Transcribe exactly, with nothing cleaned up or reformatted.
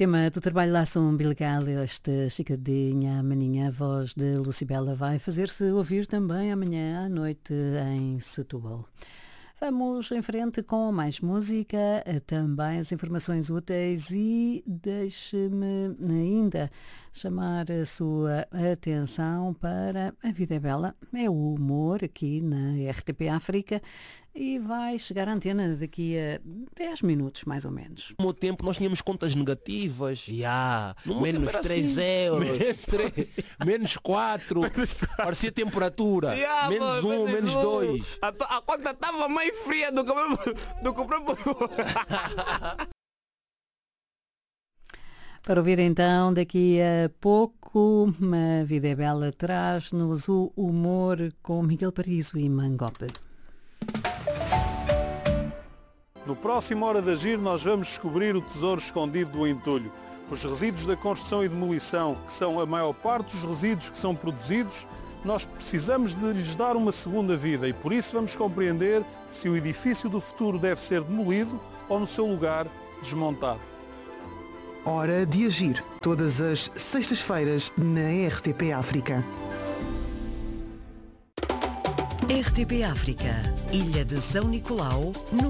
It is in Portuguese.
Tema do trabalho laço umbilical, esta chicadinha maninha, a voz de Lucibela vai fazer-se ouvir também amanhã à noite em Setúbal. Vamos em frente com mais música, também as informações úteis e deixe-me ainda chamar a sua atenção para A Vida é Bela, é o humor aqui na R T P África e vai chegar à antena daqui a dez minutos mais ou menos. No meu tempo nós tínhamos contas negativas. Yeah, No meu menos tempo era três assim. euros. Menos três, menos quatro. Parecia temperatura. Yeah, menos mano, um, menos um. dois. A, a conta estava mais fria do que, do que o próprio. Para ouvir então, daqui a pouco, A Vida é Bela traz-nos o humor com Miguel Parizo e Mangope. No próximo Hora de Agir nós vamos descobrir o tesouro escondido do entulho. Os resíduos da construção e demolição, que são a maior parte dos resíduos que são produzidos, nós precisamos de lhes dar uma segunda vida e por isso vamos compreender se o edifício do futuro deve ser demolido ou no seu lugar desmontado. Hora de Agir, todas as sextas-feiras na R T P África. R T P África, Ilha de São Nicolau, no